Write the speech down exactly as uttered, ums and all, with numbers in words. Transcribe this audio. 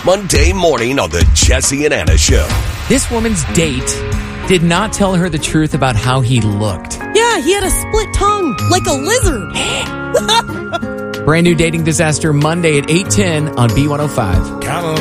Monday morning on the Jesse and Anna Show. This woman's date did not tell her the truth about how he looked. Yeah, he had a split tongue, like a lizard. Brand new dating disaster Monday at eight ten on B one oh five.